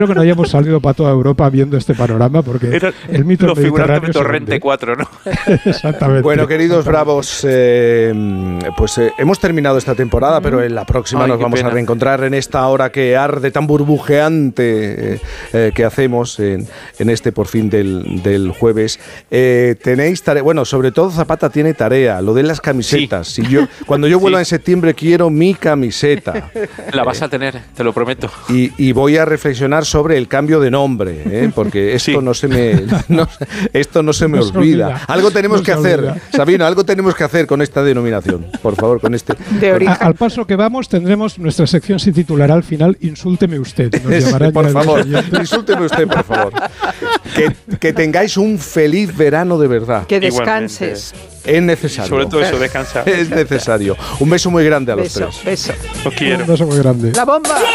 que no hayamos salido para toda Europa viendo este panorama, porque el mito los mediterráneo figurantes de Torrente 4, ¿no? Exactamente. Bueno, queridos bravos, pues hemos terminado esta temporada, pero en la próxima nos vamos a reencontrar en esta hora que arde tan burbujeante que hacemos en este por fin del jueves. Tenéis tarea, bueno, sobre todo Zapata tiene tarea, lo de las camisetas. Sí. Cuando yo vuelva en septiembre quiero mi camiseta. La vas a tener, te lo prometo. Y voy a reflexionar sobre el cambio de nombre, porque esto no se me olvida. Algo tenemos que hacer, Sabino, algo tenemos que hacer con esta denominación, por favor, con este. Al paso que vamos tendremos nuestra sección, se titulará al final Insúlteme usted. Por favor, insúlteme usted, por favor. Que tengáis un feliz verano de verdad. Que descanses. Es necesario. Sobre todo eso, descansar. Es necesario. Un beso muy grande a los tres. Beso. Os quiero. Un beso muy grande. La bomba.